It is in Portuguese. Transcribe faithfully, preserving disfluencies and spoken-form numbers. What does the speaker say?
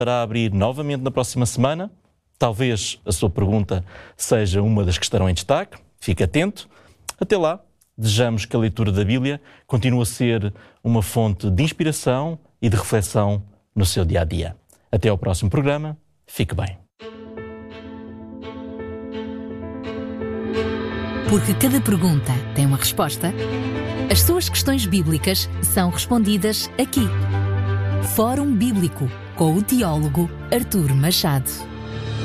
Para abrir novamente na próxima semana. Talvez a sua pergunta seja uma das que estarão em destaque. Fique atento. Até lá, desejamos que a leitura da Bíblia continue a ser uma fonte de inspiração e de reflexão no seu dia-a-dia. Até ao próximo programa. Fique bem. Porque cada pergunta tem uma resposta, as suas questões bíblicas são respondidas aqui. Fórum Bíblico, com o teólogo Artur Machado.